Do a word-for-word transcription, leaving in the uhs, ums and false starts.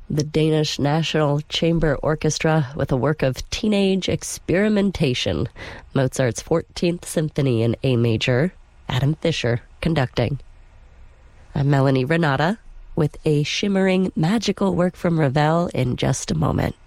the Danish National Chamber Orchestra with a work of teenage experimentation, Mozart's fourteenth Symphony in A major, Adam Fisher conducting. I'm Melanie Renata with a shimmering magical work from Ravel in just a moment.